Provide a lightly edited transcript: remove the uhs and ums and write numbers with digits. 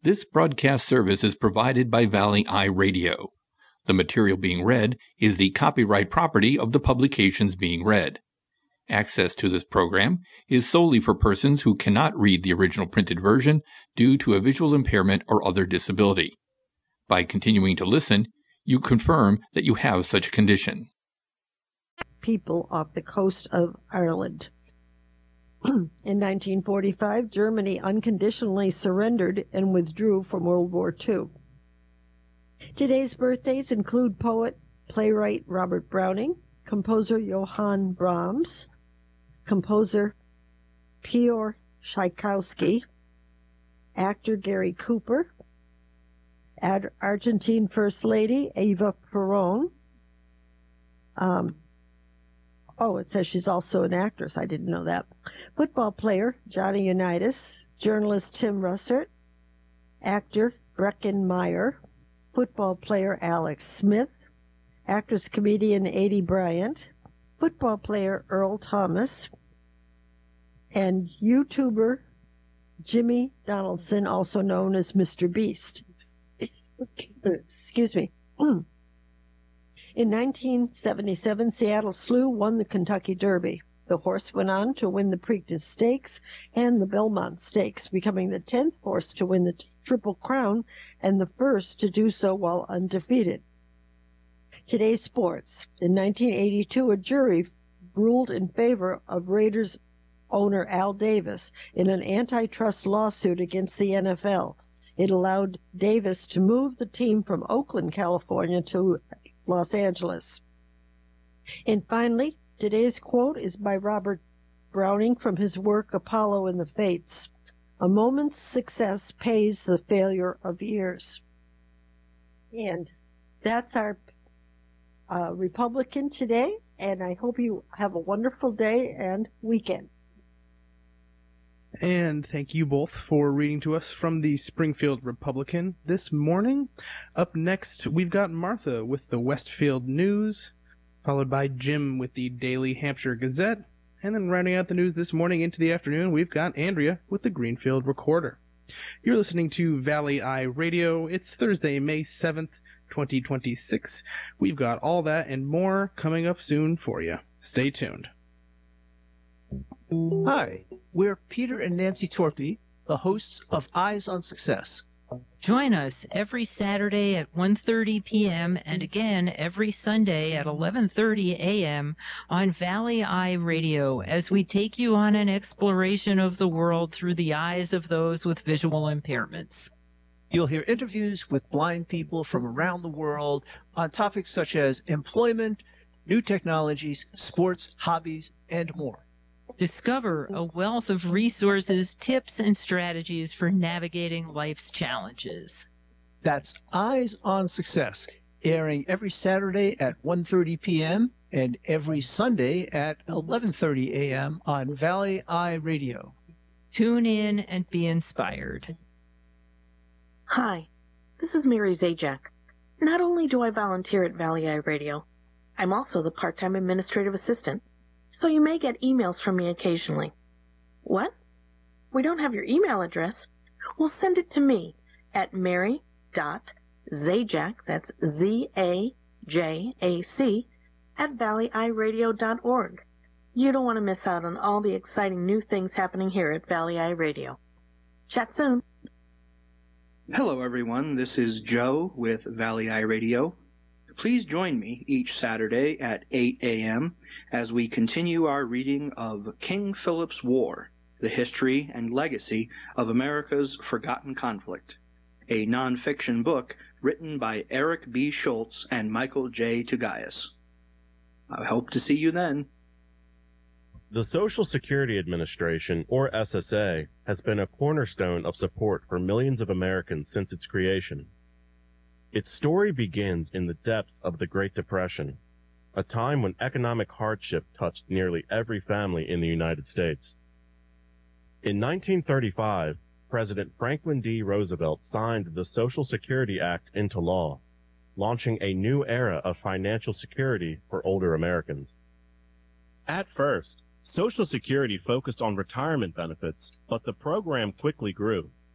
This broadcast service is provided by Valley Eye Radio. The material being read is the copyright property of the publications being read. Access to this program is solely for persons who cannot read the original printed version due to a visual impairment or other disability. By continuing to listen, you confirm that you have such a condition. People off the coast of Ireland. In 1945, Germany unconditionally surrendered and withdrew from World War II. Today's birthdays include poet, playwright Robert Browning, composer Johann Brahms, composer Piotr Tchaikovsky, actor Gary Cooper, Argentine First Lady Eva Perón. It says she's also an actress. I didn't know that. Football player Johnny Unitas, journalist Tim Russert, actor Breckin Meyer, football player Alex Smith, actress-comedian Adie Bryant, football player Earl Thomas, and YouTuber Jimmy Donaldson, also known as Mr. Beast. Excuse me. In 1977, Seattle Slew won the Kentucky Derby. The horse went on to win the Preakness Stakes and the Belmont Stakes, becoming the 10th horse to win the Triple Crown and the first to do so while undefeated. Today's sports. In 1982, a jury ruled in favor of Raiders owner Al Davis in an antitrust lawsuit against the NFL. It allowed Davis to move the team from Oakland, California to Los Angeles. And finally, today's quote is by Robert Browning from his work Apollo and the Fates. A moment's success pays the failure of years. And that's our Republican today, and I hope you have a wonderful day and weekend. And thank you both for reading to us from the Springfield Republican this morning. Up next, we've got Martha with the Westfield News, followed by Jim with the Daily Hampshire Gazette, and then rounding out the news this morning into the afternoon, we've got Andrea with the Greenfield Recorder. You're listening to Valley Eye Radio. It's Thursday, May 7th, 2026. We've got all that and more coming up soon for you. Stay tuned. Hi, we're Peter and Nancy Torpy, the hosts of Eyes on Success. Join us every Saturday at 1:30 p.m. and again every Sunday at 11:30 a.m. on Valley Eye Radio as we take you on an exploration of the world through the eyes of those with visual impairments. You'll hear interviews with blind people from around the world on topics such as employment, new technologies, sports, hobbies, and more. Discover a wealth of resources, tips, and strategies for navigating life's challenges. That's Eyes on Success, airing every Saturday at 1:30 p.m. and every Sunday at 11:30 a.m. on Valley Eye Radio. Tune in and be inspired. Hi, this is Mary Zajac. Not only do I volunteer at Valley Eye Radio, I'm also the part-time administrative assistant. So you may get emails from me occasionally. What? We don't have your email address? Well, send it to me at mary.zajac, that's Z-A-J-A-C, at valleyeyeradio.org. You don't want to miss out on all the exciting new things happening here at Valley Eye Radio. Chat soon. Hello, everyone. This is Joe with Valley Eye Radio. Please join me each Saturday at 8 a.m. as we continue our reading of King Philip's War, the history and legacy of America's forgotten conflict, a nonfiction book written by Eric B. Schultz and Michael J. Tugayas. I hope to see you then. The Social Security Administration, or SSA, has been a cornerstone of support for millions of Americans since its creation. Its story begins in the depths of the Great Depression, a time when economic hardship touched nearly every family in the United States. In 1935, President Franklin D. Roosevelt signed the Social Security Act into law, launching a new era of financial security for older Americans. At first, Social Security focused on retirement benefits, but the program quickly grew.